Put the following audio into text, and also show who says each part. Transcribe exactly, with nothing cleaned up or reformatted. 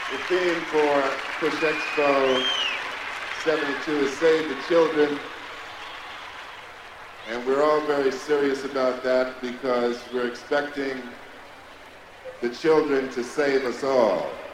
Speaker 1: The theme for Push Expo seventy-two is Save the Children. And we're all very serious about that because we're expecting the children to save us all.